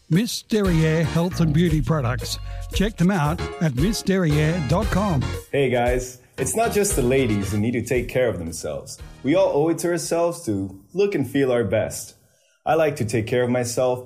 Miss Derriere Health and Beauty Products. Check them out at missderriere.com. Hey guys, it's not just the ladies who need to take care of themselves. We all owe it to ourselves to look and feel our best. I like to take care of myself